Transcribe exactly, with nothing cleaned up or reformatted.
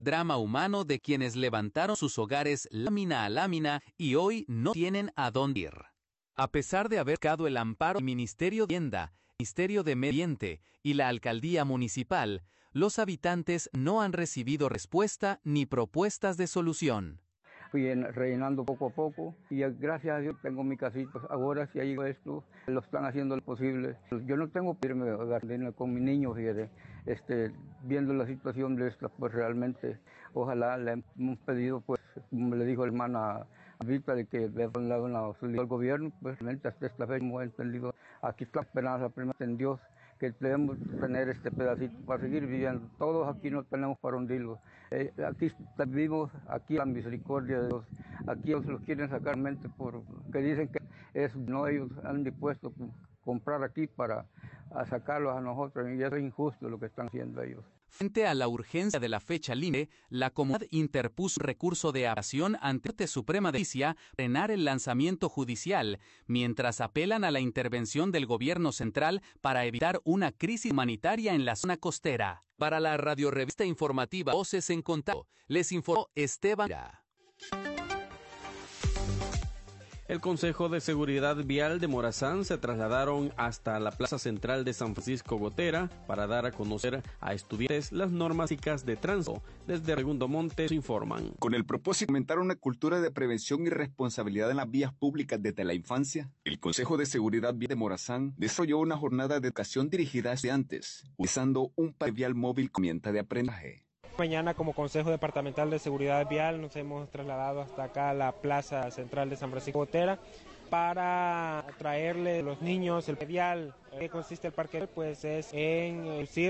Drama humano de quienes levantaron sus hogares lámina a lámina y hoy no tienen a dónde ir. A pesar de haber buscado el amparo del Ministerio de Vivienda, Ministerio de Medio Ambiente y la Alcaldía Municipal, los habitantes no han recibido respuesta ni propuestas de solución. Fui rellenando poco a poco y gracias a Dios tengo mi casita. Ahora si hay esto, lo están haciendo lo posible. Yo no tengo que irme a gastar con mi niño, fíjate, este, viendo la situación de esta, pues realmente, ojalá le hemos pedido, pues, como le dijo la hermana Víctor, de que le han dado una solución al gobierno, pues realmente hasta esta fecha hemos entendido, aquí está la esperanza, primero en Dios, que debemos tener este pedacito para seguir viviendo. Todos aquí no tenemos para hundirlos. Eh, aquí vivimos, aquí la misericordia de Dios. Aquí ellos los quieren sacar mente porque dicen que es, no ellos han dispuesto a comprar aquí para a sacarlos a nosotros y eso es injusto lo que están haciendo ellos. Frente a la urgencia de la fecha límite, la comunidad interpuso un recurso de apelación ante la Corte Suprema de Justicia para frenar el lanzamiento judicial, mientras apelan a la intervención del gobierno central para evitar una crisis humanitaria en la zona costera. Para la radiorevista informativa Voces en Contacto, les informó Esteban. El Consejo de Seguridad Vial de Morazán se trasladaron hasta la Plaza Central de San Francisco Gotera para dar a conocer a estudiantes las normas básicas de tránsito. Desde Segundo Monte se informan. Con el propósito de fomentar una cultura de prevención y responsabilidad en las vías públicas desde la infancia, el Consejo de Seguridad Vial de Morazán desarrolló una jornada de educación dirigida a estudiantes, utilizando un parque vial móvil como herramienta de aprendizaje. Mañana como Consejo Departamental de Seguridad Vial nos hemos trasladado hasta acá a la Plaza Central de San Francisco Gotera para traerle a los niños el vial. ¿Qué consiste el parque? Pues es en